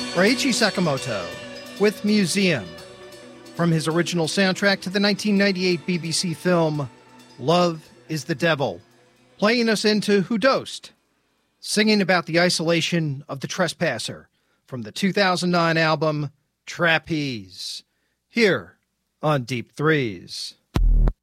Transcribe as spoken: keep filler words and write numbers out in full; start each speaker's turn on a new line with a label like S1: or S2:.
S1: Reiichi Sakamoto with Museum, from his original soundtrack to the nineteen ninety-eight B B C film Love is the Devil, playing us into Who Dosed, singing about the isolation of the trespasser from the two thousand nine album Trapeze, here on Deep Threes.